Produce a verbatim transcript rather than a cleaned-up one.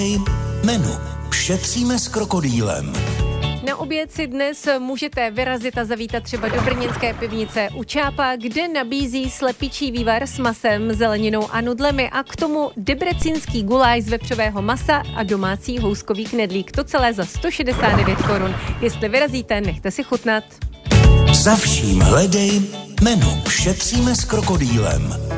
Menu. Šetříme s krokodýlem. Na oběd si dnes můžete vyrazit a zavítat třeba do brněnské pivnice U Čápa, kde nabízí slepičí vývar s masem, zeleninou a nudlemi a k tomu debrecínský guláš z vepřového masa a domácí houskový knedlík. To celé za sto šedesát devět korun. Jestli vyrazíte, nechte si chutnat. Za vším hledej menu. Šetříme s krokodýlem.